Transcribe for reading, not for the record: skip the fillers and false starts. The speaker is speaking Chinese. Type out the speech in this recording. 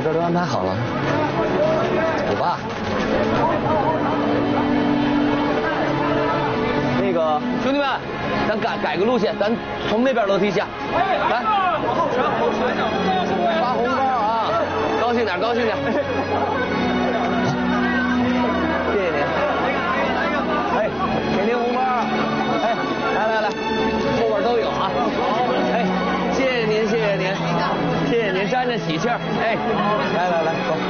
边都安排好了，走吧。那个兄弟们，咱改个路线，咱从那边楼梯下。来，发红包啊！高兴点，高兴点。谢谢您。哎，给您红包。哎，来，后边都有啊。哎，谢谢您，谢谢您，沾着喜气儿。哎，来，走。